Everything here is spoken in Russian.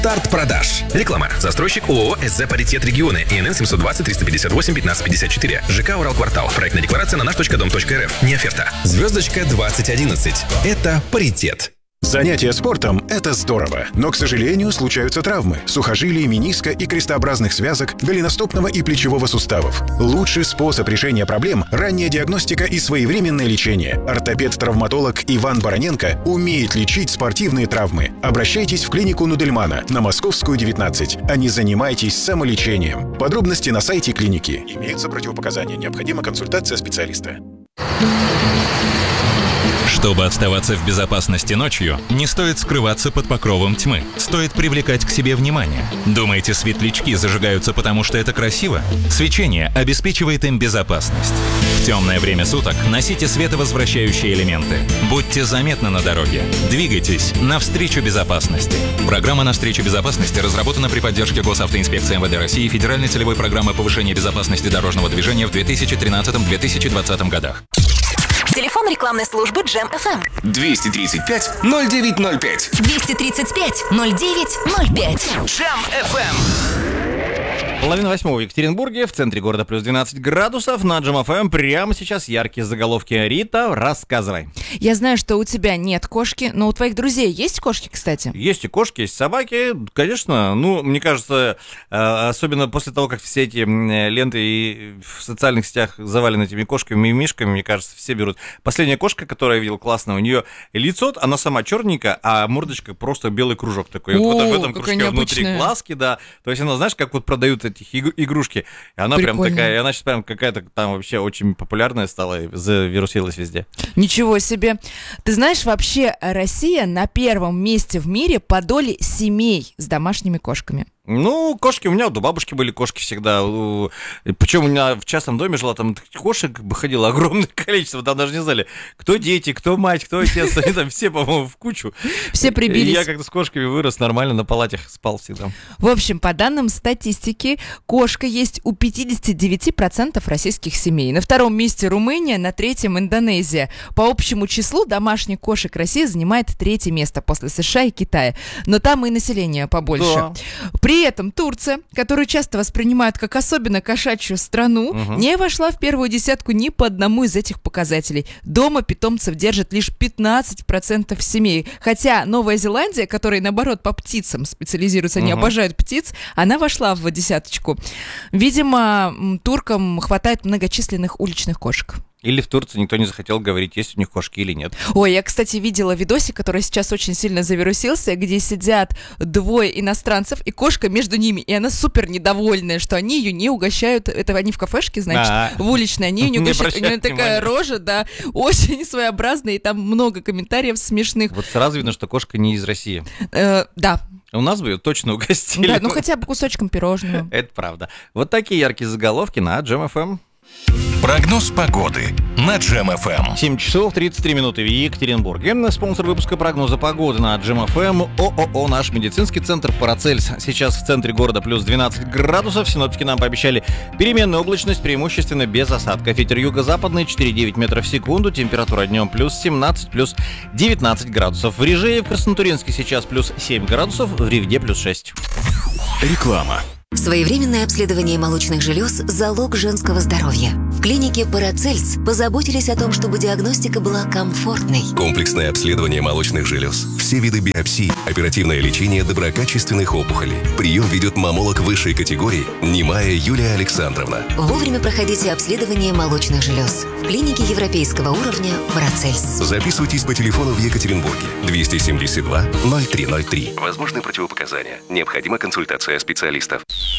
Старт продаж. Реклама. Застройщик ООО СЗ «Паритет Регионы». ИНН 720-358-1554. ЖК «Уралквартал». Проектная декларация на наш.дом.рф. Не оферта. Звездочка 2011. Это «Паритет». Занятия спортом – это здорово, но, к сожалению, случаются травмы сухожилий, мениска и крестообразных связок, голеностопного и плечевого суставов. Лучший способ решения проблем – ранняя диагностика и своевременное лечение. Ортопед-травматолог Иван Бароненко умеет лечить спортивные травмы. Обращайтесь в клинику Нудельмана на Московскую, 19, а не занимайтесь самолечением. Подробности на сайте клиники. Имеются противопоказания. Необходима консультация специалиста. Чтобы оставаться в безопасности ночью, не стоит скрываться под покровом тьмы. Стоит привлекать к себе внимание. Думаете, светлячки зажигаются потому, что это красиво? Свечение обеспечивает им безопасность. В темное время суток носите световозвращающие элементы. Будьте заметны на дороге. Двигайтесь навстречу безопасности. Программа «Навстречу безопасности» разработана при поддержке Госавтоинспекции МВД России и Федеральной целевой программы повышения безопасности дорожного движения в 2013-2020 годах. Телефон рекламной службы Джем FM. 235-0905. 235-0905. Джем FM. 7:30 в Екатеринбурге, в центре города плюс 12 градусов. На Джем FM прямо сейчас яркие заголовки. Рита, рассказывай. Я знаю, что у тебя нет кошки, но у твоих друзей есть кошки, кстати? Есть и кошки, есть собаки. Конечно, мне кажется, особенно после того, как все эти ленты и в социальных сетях завалены этими кошками и мишками, мне кажется, все берут. Последняя кошка, которую я видел, классная, у нее лицо, она сама черненькая, а мордочка просто белый кружок такой. Вот в этом кружке внутри глазки, да. То есть она, знаешь, как вот продают этих игрушки. И она прям такая, и она сейчас прям какая-то там вообще очень популярная стала, завирусилась везде. Ничего себе. Ты знаешь, вообще Россия на первом месте в мире по доле семей с домашними кошками. Кошки, у меня вот у бабушки были кошки всегда. Причем у меня в частном доме жила, там кошек ходило огромное количество, там даже не знали, кто дети, кто мать, кто отец, они там все, по-моему, в кучу. Все прибились. И я как-то с кошками вырос, нормально на палатях спал всегда. В общем, по данным статистики, кошка есть у 59% российских семей. На втором месте Румыния, на третьем Индонезия. По общему числу домашних кошек Россия занимает третье место после США и Китая. Но там и население побольше. Да. При этом Турция, которую часто воспринимают как особенно кошачью страну, не вошла в первую десятку ни по одному из этих показателей. Дома питомцев держат лишь 15% семей. Хотя Новая Зеландия, которая, наоборот, по птицам специализируется, они обожают птиц, она вошла в десяточку. Видимо, туркам хватает многочисленных уличных кошек. Или в Турции никто не захотел говорить, есть у них кошки или нет. Ой, я, кстати, видела видосик, который сейчас очень сильно завирусился, где сидят двое иностранцев, и кошка между ними, и она супер недовольная, что они ее не угощают. Это они в кафешке, значит, в уличной, они ее не угощают. У нее такая рожа, да, очень своеобразная, и там много комментариев смешных. Вот сразу видно, что кошка не из России. Да. У нас бы ее точно угостили. Да, хотя бы кусочком пирожного. Это правда. Вот такие яркие заголовки на Джем FM. Прогноз погоды на Джем FM. 7 часов 33 минуты в Екатеринбурге. Спонсор выпуска прогноза погоды на Джем FM ООО «Наш медицинский центр Парацельс». Сейчас в центре города плюс 12 градусов. Синоптики нам пообещали переменную облачность, преимущественно без осадков. Ветер юго-западный 4,9 метров в секунду. Температура днем плюс 17, плюс 19 градусов. В Рижее, в Краснотурьинске сейчас плюс 7 градусов, в Ревде плюс 6. Реклама. Своевременное обследование молочных желез – залог женского здоровья. В клинике Парацельс позаботились о том, чтобы диагностика была комфортной. Комплексное обследование молочных желез, все виды биопсий, оперативное лечение доброкачественных опухолей. Прием ведет маммолог высшей категории Немая Юлия Александровна. Вовремя проходите обследование молочных желез. В клинике европейского уровня Парацельс. Записывайтесь по телефону в Екатеринбурге 272 0303. Возможны противопоказания. Необходима консультация специалистов.